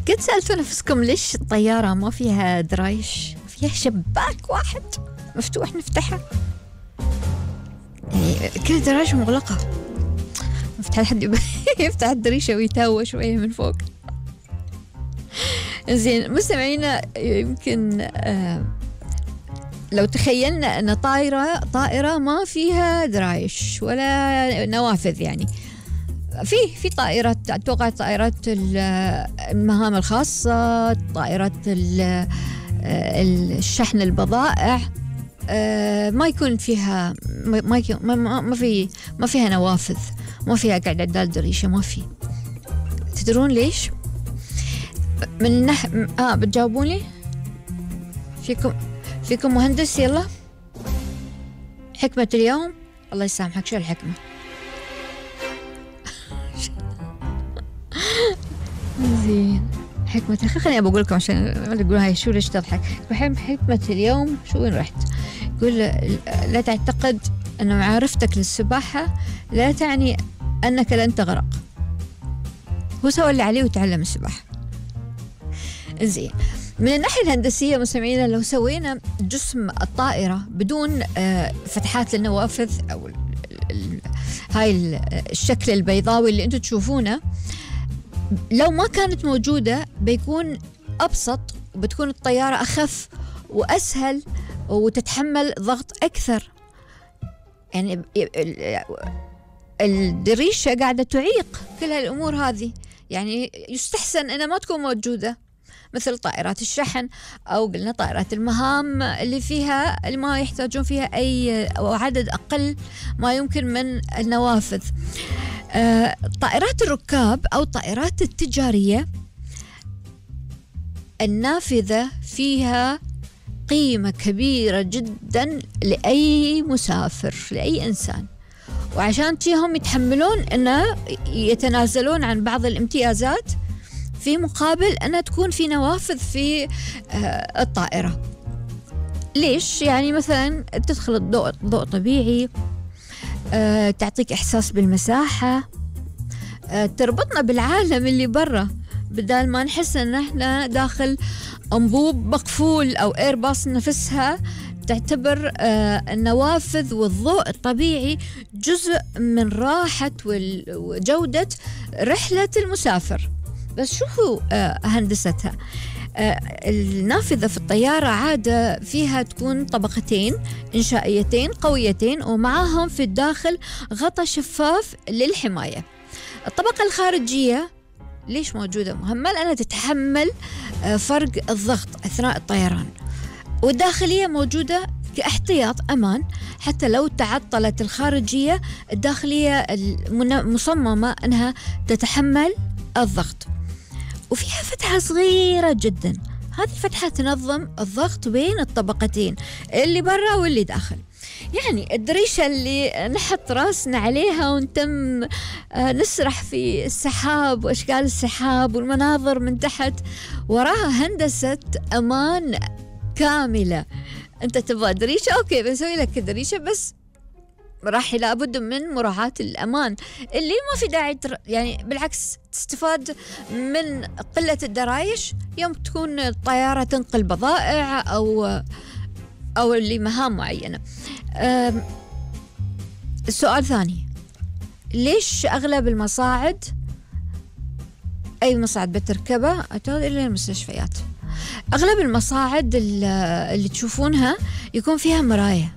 قد سألتوا نفسكم ليش الطيارة ما فيها درايش؟ فيها شباك واحد مفتوح نفتحه، يعني كل الدرايش مغلقة. مفتح حد يفتح الدريشة ويتهوى شوية من فوق. زين مستمعينا، يمكن لو تخيلنا أن طائرة ما فيها درايش ولا نوافذ، يعني في طائرات، أتوقع طائرات المهام الخاصة، طائرات الشحن البضائع، ما يكون فيها ما فيها نوافذ، ما فيها قاعد عدال دريشة، ما في. تدرون ليش؟ من بتجاوبون لي؟ فيكم مهندس؟ يلا حكمة اليوم، الله يسامحك، شو الحكمة؟ زين حكمة، خليني بقول لكم عشان ما تقولوا هاي شو ليش تضحك. حكمة اليوم شو؟ وين رحت؟ يقول لا تعتقد أن معرفتك للسباحة لا تعني أنك لن تغرق. هو سوى اللي عليه وتعلم السباحة. زين، من الناحية الهندسية مستمعينا، لو سوينا جسم الطائرة بدون فتحات للنوافذ أو هاي الشكل البيضاوي اللي أنتم تشوفونه، لو ما كانت موجودة بيكون أبسط، وبتكون الطيارة أخف وأسهل وتتحمل ضغط أكثر. يعني الدريشة قاعدة تعيق كل هالأمور هذه، يعني يستحسن أنها ما تكون موجودة، مثل طائرات الشحن أو قلنا طائرات المهام اللي ما يحتاجون فيها أي أو عدد أقل ما يمكن من النوافذ. طائرات الركاب أو الطائرات التجارية النافذة فيها قيمة كبيرة جدا لأي مسافر، لأي إنسان، وعشان تيهم يتحملون أنه يتنازلون عن بعض الامتيازات في مقابل أنها تكون في نوافذ في الطائرة. ليش؟ يعني مثلا تدخل ضوء طبيعي، تعطيك إحساس بالمساحة، تربطنا بالعالم اللي برا، بدل ما نحس أن احنا داخل أنبوب مقفول أو إيرباص نفسها. تعتبر النوافذ والضوء الطبيعي جزء من راحة وجودة رحلة المسافر. بس شوفوا هندستها. النافذة في الطيارة عادة فيها تكون طبقتين إنشائيتين قويتين، ومعهم في الداخل غطاء شفاف للحماية. الطبقة الخارجية ليش موجودة؟ مهمة لأنها تتحمل فرق الضغط أثناء الطيران، والداخلية موجودة كاحتياط أمان، حتى لو تعطلت الخارجية الداخلية مصممة أنها تتحمل الضغط. وفيها فتحة صغيرة جدا، هذه الفتحة تنظم الضغط بين الطبقتين اللي برا واللي داخل. يعني الدريشة اللي نحط راسنا عليها ونتم نسرح في السحاب وأشكال السحاب والمناظر من تحت، وراها هندسة أمان كاملة. أنت تبغى دريشة؟ أوكي بنسوي لك دريشة، بس راح لابد من مراعاة الأمان اللي ما في داعي يعني بالعكس تستفاد من قلة الدرايش يوم تكون الطيارة تنقل بضائع أو لمهام معينة. السؤال ثاني، ليش أغلب المصاعد، أي مصعد بتركبه إلى المستشفيات، أغلب المصاعد اللي تشوفونها يكون فيها مراية،